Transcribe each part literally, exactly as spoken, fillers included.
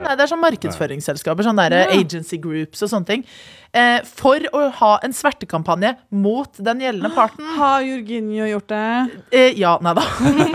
nei, det er sånn markedsføringsselskaper, sånne der ja. agency groups og sånne ting. Eh, for å ha en svertekampanje mot den gjeldende parten. Har Jorginho gjort det? Eh, ja, nei da.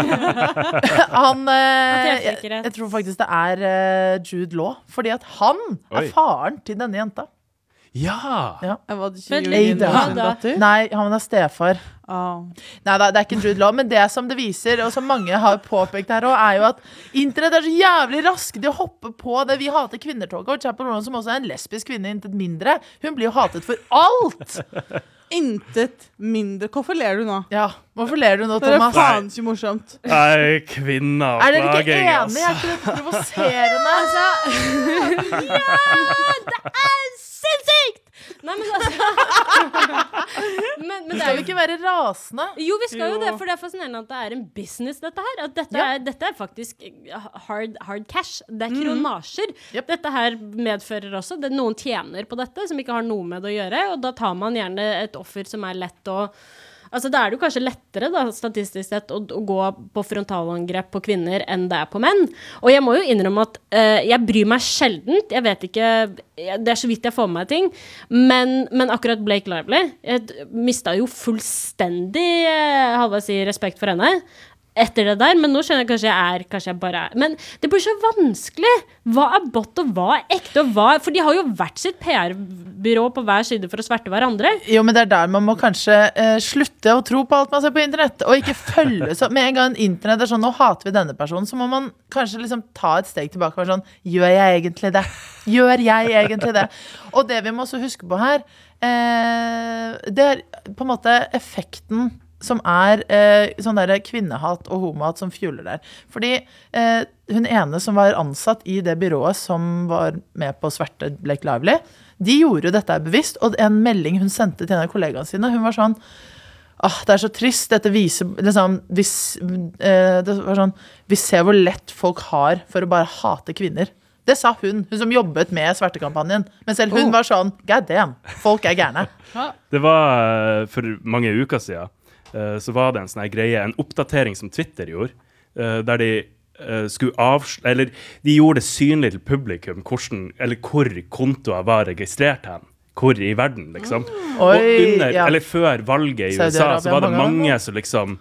han, eh, jeg, jeg tror faktisk det er eh, Jude Law, fordi at han Oi. er faren til denne jenta. Ja! ja. Var det ikke Jorginho? Nei, han er stefar. Oh. Nei, det er ikke Jude Law, men det som det viser, og som mange har påpekt her også, er jo at internett er så jævlig raske til å hoppe på det vi hater kvinnertoget, og Chappell Roan, som også er en lesbisk kvinne, intet mindre, hun blir jo hatet for alt! Intet mindre. Hvorfor ler du nå? Ja, hvorfor ler du nå, Thomas? Det er faen ikke morsomt. Nei, kvinner og plaging. Er dere ikke enige? Altså. Er ikke dette provoserende? Altså, ja, det er sinnssykt! Nei, men altså men, men Vi skal jo ikke være rasende. Jo, vi skal jo, jo det, for det er fascinerende at det er en business, dette her. At dette, ja. er, dette er faktisk hard, hard cash. Det er kronasjer. Mm. Yep. Dette her medfører også det, noen tjener på dette som ikke har noe med det å gjøre, og da tar man gjerne et offer som er lett å Altså, da er det jo kanskje lettere, da, statistisk sett, å, å gå på frontalangrep på kvinner enn det er på menn. Og jeg må jo innrømme at uh, jeg bryr meg sjeldent. Jeg vet ikke Det er så vidt jeg får med meg ting. Men, men akkurat Blake Lively, jeg mistet jo fullstendig uh, halvveis i respekt for henne etter det der, men nå skjønner jeg kanskje jeg er kanskje jeg bare er. Men det blir så vanskelig. Hva er bot og hva er ekte og hva For de har jo hvert sitt P R-byrå på hver side for å sverte hverandre. Jo, men det er der man må kanskje eh, slutte å tro på alt man ser på internett, og ikke følge så med en gang internett er sånn, nå hater vi denne personen, så må man kanskje liksom ta et steg tilbake og være sånn, gjør jeg egentlig det? Gjør jeg egentlig det? Og det vi må også huske på her, eh, det er på en måte effekten som er eh, sånn der kvinnehat og homohat som fjuler der. Fordi eh, hun ene som var ansatt i det byrået som var med på å sverte Blake Lively, de gjorde jo dette bevisst, og en melding hun sendte til en av kollegaene sine, hun var sånn, ah, det er så trist, dette viser, liksom, hvis, eh, det var sånn, vi ser hvor lett folk har for å bare hate kvinner. Det sa hun, hun som jobbet med svertekampanjen, men selv hun oh. var sånn, god damn, folk er gærne. Det var for mange uker siden, så var det en sånn her greie, en oppdatering som Twitter gjorde, der de skulle avsl- eller de gjorde det synlig til publikum hvordan, eller hvor kontoer var registrert hen, hvor i verden, liksom. Mm. Og under, ja. eller før valget i U S A, så var det mange som liksom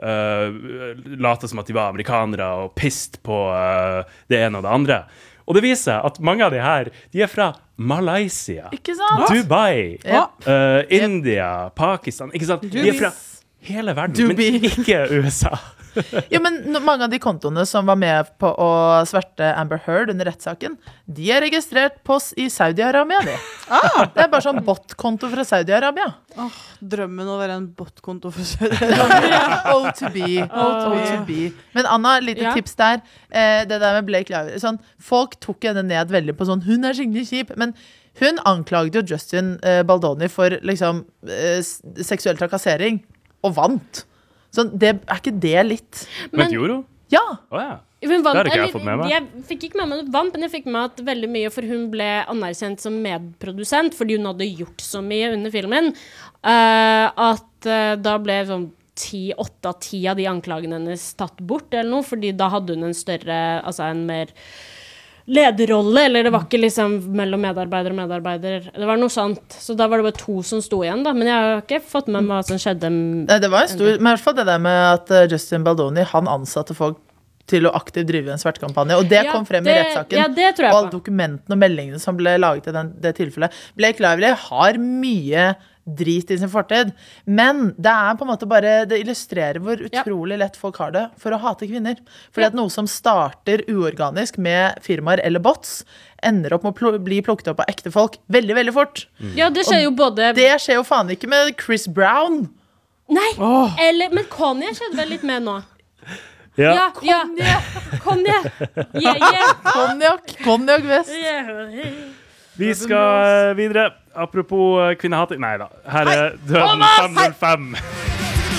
uh, latet som at de var amerikanere og pist på uh, det ene og det andre. Og det viser at mange av de her, de er fra Malaysia, ikke sant? Dubai, yep. uh, India, Pakistan, ikke sant? De er fra hele verden, Dubai. Men ikke U S A. Jo, men mange av de kontoene som var med på å sverte Amber Heard under rettssaken, de er registrert på i Saudi-Arabia, de. Ah, det er bare sånn bot-konto fra Saudi-Arabia. Oh, drømmen å være en bot-konto fra Saudi-Arabia. Oh to be, oh to, oh to be. Men Anna, lite ja. tips der. Eh, det der med Blake Lively. Sånn, folk tok henne ned veldig på sånn, hun er skikkelig kjip, men hun anklagde jo Justin eh, Baldoni for liksom eh, seksuell trakassering, og vant. Så det, er ikke det litt? Men, men gjorde hun? Ja. Å ja. Hun vant, det har ikke jeg fått med meg. Jeg fikk ikke med meg vant, men jeg fikk med at veldig mye, for hun ble anerkjent som medprodusent, fordi hun hadde gjort så mye under filmen, uh, at uh, da ble sånn ti, åtte av ti av de anklagene hennes tatt bort, eller noe, fordi da hadde hun en større, altså en mer lederrolle, eller det var ikke liksom mellom medarbeider og medarbeider. Det var noe sånt. Så da var det bare to som sto igjen, da. Men jeg har ikke fått med meg hva som skjedde. Nei, det var en stor, men i hvert fall det der med at Justin Baldoni, han ansatte folk til å aktivt drive en svertkampanje, og det ja, kom frem det, i rettssaken. Ja, det tror jeg og alle dokumentene og meldingene som ble laget i den, det tilfellet. Blake Lively har mye drit i sin fortid, men det er på en måte bare, det illustrerer hvor utrolig ja. lett folk har det for å hate kvinner. Fordi ja. at noe som starter uorganisk med firmaer eller bots, ender opp med å pl- bli plukket opp av ekte folk veldig, veldig fort. Mm. Ja, det skjer jo både... Det skjer jo faen ikke med Chris Brown. Nei, oh. eller, men Kanye skjedde vel litt med nå. Ja, ja, ja. Kanye. Yeah, yeah. Konjak, konjak vest. Yeah. Vi skal videre. Apropos kvinnehating. Nei da. Her er Døden fem null fem.